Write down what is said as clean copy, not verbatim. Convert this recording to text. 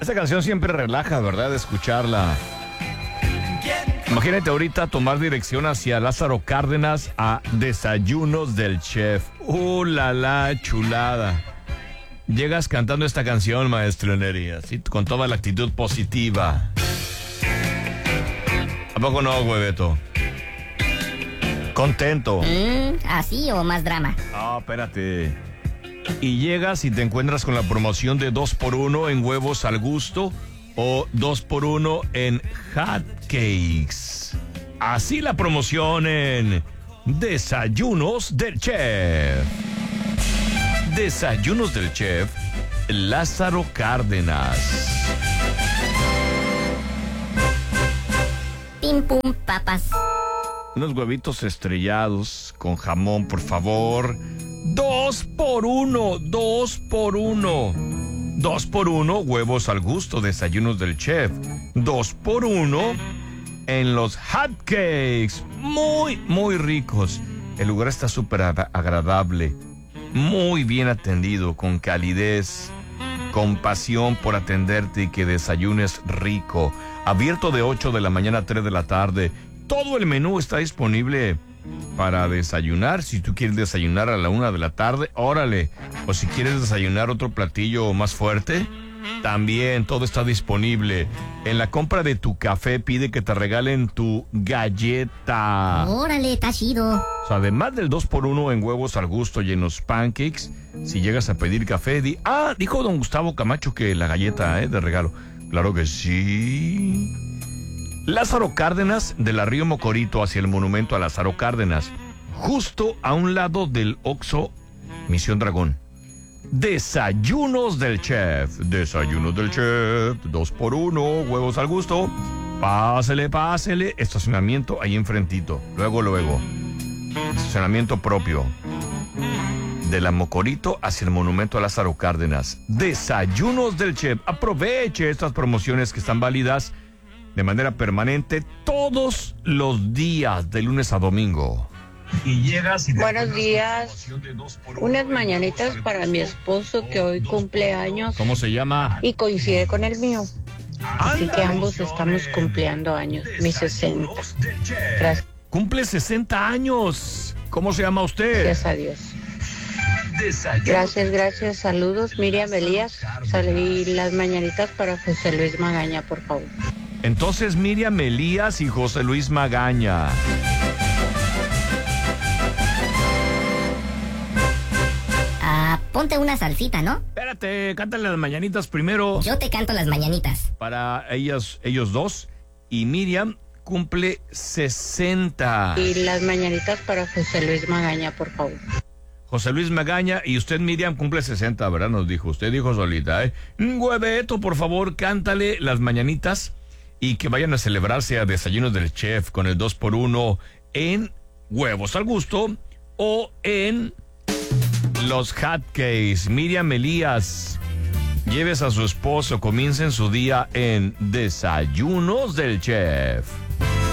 Esta canción siempre relaja, ¿verdad? Escucharla. Imagínate ahorita tomar dirección hacia Lázaro Cárdenas a Desayunos del Chef. La chulada! Llegas cantando esta canción, maestro Neri, así con toda la actitud positiva. ¿A poco no, hueveto? Contento. ¿Así o más drama? Ah, espérate. Y llegas y te encuentras con la promoción de 2x1 en huevos al gusto o 2x1 en hot cakes. Así la promoción en Desayunos del Chef. Desayunos del Chef Lázaro Cárdenas. Pim pum papas. Unos huevitos estrellados con jamón, por favor. 2x1, 2x1. 2x1, huevos al gusto, Desayunos del Chef. 2x1 en los hotcakes. Muy, muy ricos. El lugar está súper agradable. Muy bien atendido, con calidez, con pasión por atenderte y que desayunes rico. Abierto de 8 de la mañana a 3 de la tarde. Todo el menú está disponible para desayunar. Si tú quieres desayunar a la 1 de la tarde, órale. O si quieres desayunar otro platillo más fuerte, también todo está disponible. En la compra de tu café pide que te regalen tu galleta. Órale, está chido. O sea, además del 2x1 en huevos al gusto y en los pancakes, si llegas a pedir café, dijo don Gustavo Camacho que la galleta, de regalo. Claro que sí. Lázaro Cárdenas, de la Río Mocorito hacia el monumento a Lázaro Cárdenas, justo a un lado del Oxxo Misión Dragón. Desayunos del Chef. Desayunos del Chef. 2x1, huevos al gusto. Pásele. Estacionamiento ahí enfrentito. Luego. Estacionamiento propio. De la Mocorito hacia el monumento a Lázaro Cárdenas. Desayunos del Chef. Aproveche estas promociones que están válidas de manera permanente todos los días, de lunes a domingo. Y llegas y buenos días. Unas mañanitas para mi esposo que hoy cumple años. ¿Cómo se llama? Y coincide con el mío. Así que ambos estamos cumpliendo años. Mis 60. Gracias. Cumple 60 años. ¿Cómo se llama usted? Gracias a Dios. Gracias. Saludos, Miriam Elías. Salí las mañanitas para José Luis Magaña, por favor. Entonces, Miriam Elías y José Luis Magaña. Ponte una salsita, ¿no? Espérate, cántale las mañanitas primero. Yo te canto las mañanitas. Para ellos dos. Y Miriam cumple 60. Y las mañanitas para José Luis Magaña, por favor. José Luis Magaña, y usted, Miriam, cumple 60, ¿verdad? Nos dijo. Usted dijo solita, ¿eh? Hueveto, por favor, cántale las mañanitas y que vayan a celebrarse a Desayunos del Chef con el 2x1 en huevos al gusto o en los hotcakes. Miriam Elías, lleves a su esposo, comiencen su día en Desayunos del Chef.